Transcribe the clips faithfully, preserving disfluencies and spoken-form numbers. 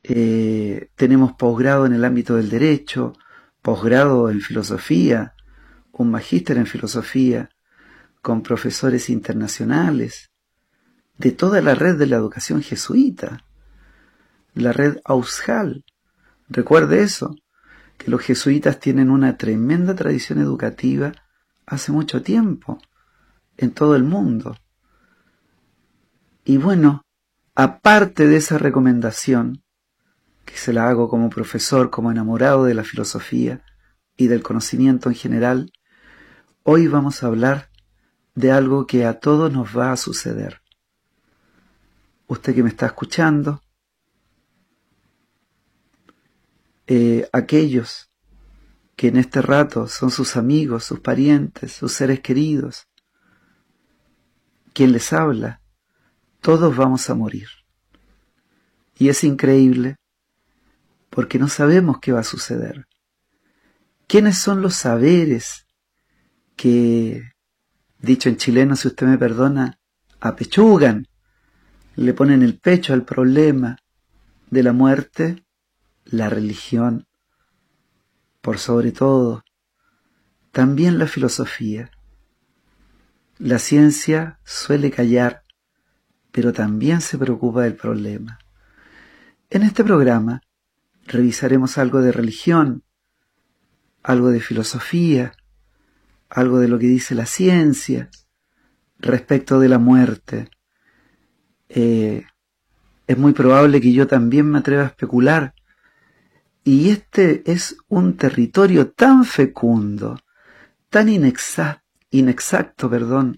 Eh, tenemos posgrado en el ámbito del derecho, posgrado en filosofía, un magíster en filosofía, con profesores internacionales, de toda la red de la educación jesuita, la red Aushal. Recuerde eso, que los jesuitas tienen una tremenda tradición educativa hace mucho tiempo, en todo el mundo. Y bueno, aparte de esa recomendación, que se la hago como profesor, como enamorado de la filosofía y del conocimiento en general, hoy vamos a hablar de algo que a todos nos va a suceder. Usted que me está escuchando, eh, aquellos que en este rato son sus amigos, sus parientes, sus seres queridos, quien les habla, todos vamos a morir. Y es increíble porque no sabemos qué va a suceder. ¿Quiénes son los saberes que, dicho en chileno, si usted me perdona, apechugan, le ponen el pecho al problema de la muerte? La religión, por sobre todo, también la filosofía. La ciencia suele callar, pero también se preocupa del problema. En este programa revisaremos algo de religión, algo de filosofía, algo de lo que dice la ciencia respecto de la muerte. Eh, es muy probable que yo también me atreva a especular. Y este es un territorio tan fecundo, tan inexacto, inexacto, perdón,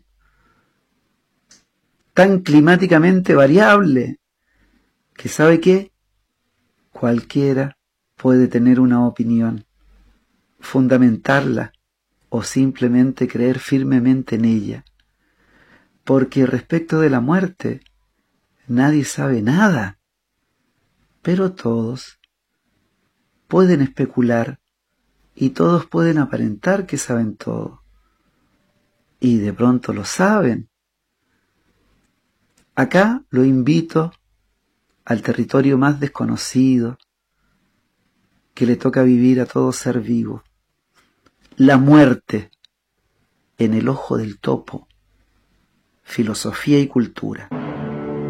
tan climáticamente variable, que sabe que cualquiera puede tener una opinión, fundamentarla o simplemente creer firmemente en ella. Porque respecto de la muerte, nadie sabe nada, pero todos pueden especular y todos pueden aparentar que saben todo. Y de pronto lo saben. Acá lo invito al territorio más desconocido que le toca vivir a todo ser vivo. La muerte en el ojo del topo. Filosofía y cultura.